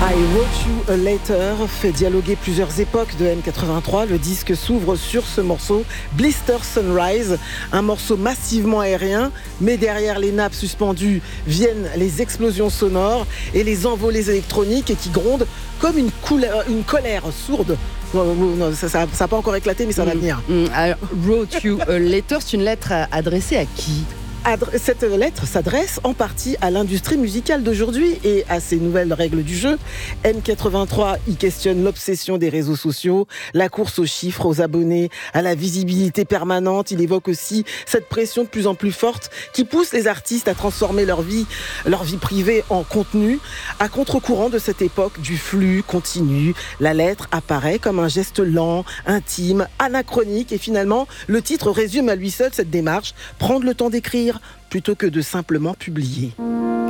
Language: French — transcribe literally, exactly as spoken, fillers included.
I Wrote You a Letter fait dialoguer plusieurs époques de M quatre-vingt-trois. Le disque s'ouvre sur ce morceau, Blister Sunrise, un morceau massivement aérien, mais derrière les nappes suspendues viennent les explosions sonores et les envolées électroniques et qui grondent comme une, couleur, une colère sourde. Ça n'a pas encore éclaté, mais ça va venir. Mmh, mmh. Alors, Wrote You a Letter, c'est une lettre adressée à qui ? Cette lettre s'adresse en partie à l'industrie musicale d'aujourd'hui et à ses nouvelles règles du jeu. M quatre-vingt-trois y questionne l'obsession des réseaux sociaux, la course aux chiffres, aux abonnés, à la visibilité permanente. Il évoque aussi cette pression de plus en plus forte qui pousse les artistes à transformer leur vie, leur vie privée en contenu. À contre-courant de cette époque du flux continu, la lettre apparaît comme un geste lent, intime, anachronique et finalement, le titre résume à lui seul cette démarche, prendre le temps d'écrire plutôt que de simplement publier.